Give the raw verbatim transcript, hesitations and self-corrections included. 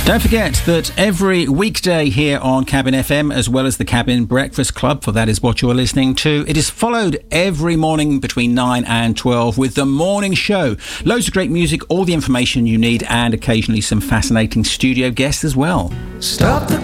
Don't forget that every weekday here on Cabin F M, as well as the Cabin Breakfast Club, for that is what you're listening to, it is followed every morning between nine and twelve with the morning show. Loads of great music, all the information you need, and occasionally some fascinating studio guests as well. Stop the